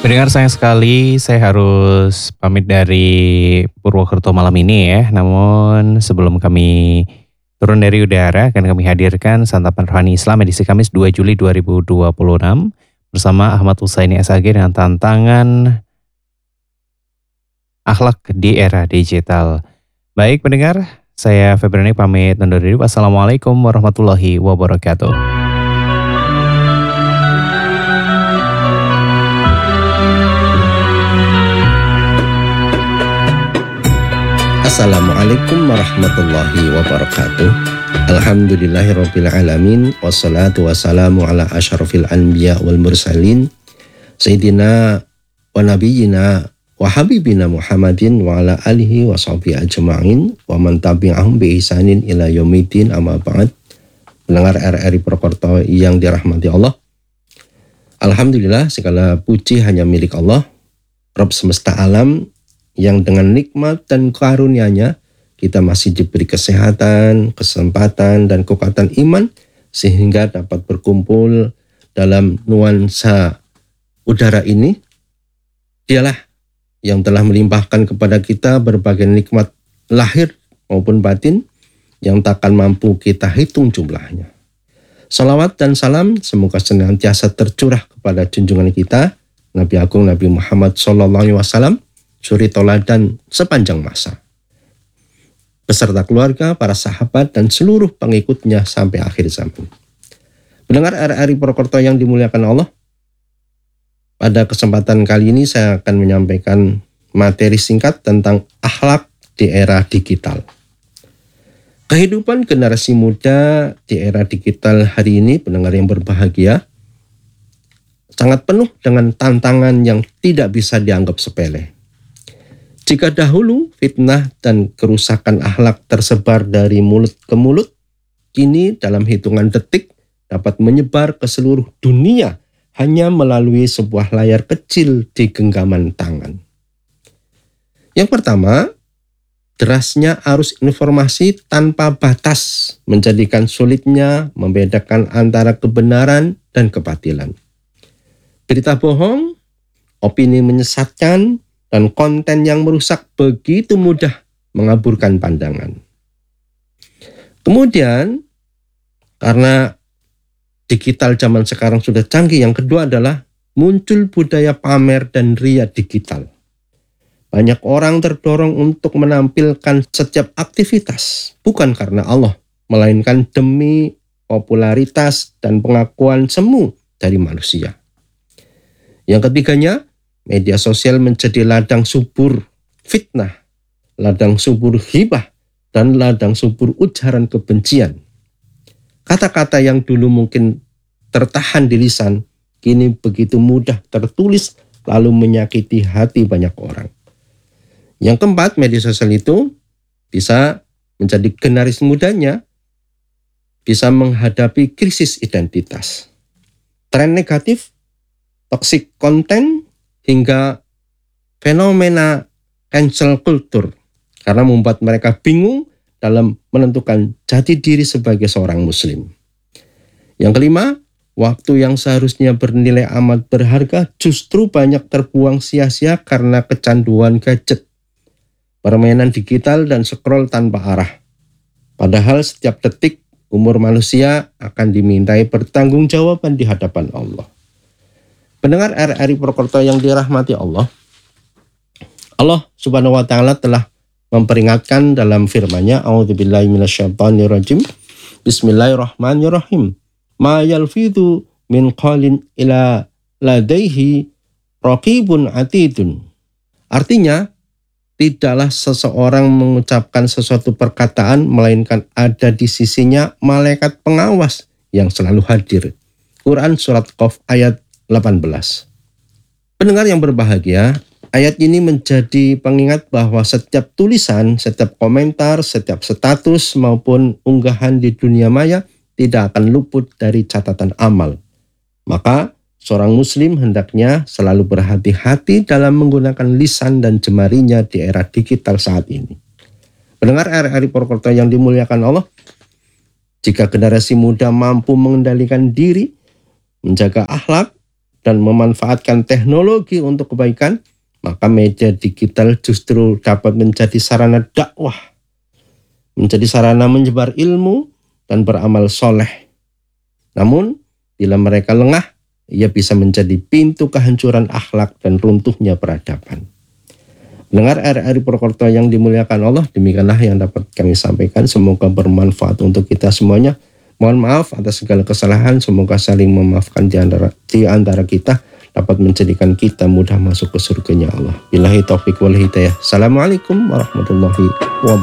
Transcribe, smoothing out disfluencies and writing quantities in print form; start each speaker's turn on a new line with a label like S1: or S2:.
S1: Pendengar sayang sekali, saya harus pamit dari Purwokerto malam ini ya. Namun sebelum kami turun dari udara, akan kami hadirkan Santapan Rohani Islam edisi Kamis 2 Juli 2026 bersama Ahmad Husaini SAG dengan tantangan akhlak di era digital. Baik pendengar, saya Febriani pamit undur diri. Wassalamualaikum warahmatullahi wabarakatuh.
S2: Assalamualaikum warahmatullahi wabarakatuh. Alhamdulillahirabbil alamin wassalatu wassalamu ala asyrafil anbiya wal mursalin sayyidina wa nabiyyina wa habibina Muhammadin wa ala alihi wa sahbihi ajma'in wa man tabi'ahum bi ihsanin ila yaumiddin amma ba'd. Pendengar RRI Purwokerto yang dirahmati Allah. Alhamdulillah, segala puji hanya milik Allah, Rabb semesta alam, yang dengan nikmat dan karunia-Nya kita masih diberi kesehatan, kesempatan, dan kekuatan iman sehingga dapat berkumpul dalam nuansa udara ini. Dialah yang telah melimpahkan kepada kita berbagai nikmat lahir maupun batin yang takkan mampu kita hitung jumlahnya. Salawat dan salam semoga senantiasa tercurah kepada junjungan kita, Nabi Agung Nabi Muhammad SAW, suri toladan sepanjang masa, beserta keluarga, para sahabat, dan seluruh pengikutnya sampai akhir zaman. Pendengar RRI Purwokerto yang dimuliakan Allah, pada kesempatan kali ini saya akan menyampaikan materi singkat tentang akhlak di era digital. Kehidupan generasi muda di era digital hari ini, pendengar yang berbahagia, sangat penuh dengan tantangan yang tidak bisa dianggap sepele. Jika dahulu fitnah dan kerusakan akhlak tersebar dari mulut ke mulut, kini dalam hitungan detik dapat menyebar ke seluruh dunia hanya melalui sebuah layar kecil di genggaman tangan. Yang pertama, derasnya arus informasi tanpa batas menjadikan sulitnya membedakan antara kebenaran dan kebatilan. Berita bohong, opini menyesatkan, dan konten yang merusak begitu mudah mengaburkan pandangan. Kemudian, karena digital zaman sekarang sudah canggih, yang kedua adalah muncul budaya pamer dan ria digital. Banyak orang terdorong untuk menampilkan setiap aktivitas, bukan karena Allah, melainkan demi popularitas dan pengakuan semu dari manusia. Yang ketiganya, media sosial menjadi ladang subur fitnah, ladang subur ghibah, dan ladang subur ujaran kebencian. Kata-kata yang dulu mungkin tertahan di lisan, kini begitu mudah tertulis lalu menyakiti hati banyak orang. Yang keempat, media sosial itu bisa menjadi generasi mudanya bisa menghadapi krisis identitas. Tren negatif, toxic content, hingga fenomena cancel culture karena membuat mereka bingung dalam menentukan jati diri sebagai seorang muslim. Yang kelima, waktu yang seharusnya bernilai amat berharga justru banyak terbuang sia-sia karena kecanduan gadget, permainan digital, dan scroll tanpa arah. Padahal setiap detik umur manusia akan dimintai pertanggungjawaban di hadapan Allah. Pendengar RRI Purwokerto yang dirahmati Allah, Allah Subhanahu wa taala telah memperingatkan dalam firman-Nya, A'udzubillahi minasyaitonirrajim. Bismillahirrahmanirrahim. Ma yalfidhu min qalin ila ladaihi raqibun atidun. Artinya, tidaklah seseorang mengucapkan sesuatu perkataan melainkan ada di sisinya malaikat pengawas yang selalu hadir. Quran surat Qaf ayat 18. Pendengar yang berbahagia, ayat ini menjadi pengingat bahwa setiap tulisan, setiap komentar, setiap status maupun unggahan di dunia maya tidak akan luput dari catatan amal. Maka seorang muslim hendaknya selalu berhati-hati dalam menggunakan lisan dan jemarinya di era digital saat ini. Pendengar RRI Purwokerto yang dimuliakan Allah, jika generasi muda mampu mengendalikan diri, menjaga akhlak, dan memanfaatkan teknologi untuk kebaikan, maka media digital justru dapat menjadi sarana dakwah, menjadi sarana menyebar ilmu dan beramal soleh. Namun, bila mereka lengah, ia bisa menjadi pintu kehancuran akhlak dan runtuhnya peradaban. Dengar RRI Purwokerto yang dimuliakan Allah, demikianlah yang dapat kami sampaikan. Semoga bermanfaat untuk kita semuanya. Mohon maaf atas segala kesalahan. Semoga saling memaafkan di antara kita dapat menjadikan kita mudah masuk ke surganya Allah. Billahi taufiq wal hidayah. Assalamualaikum warahmatullahi wabarakatuh.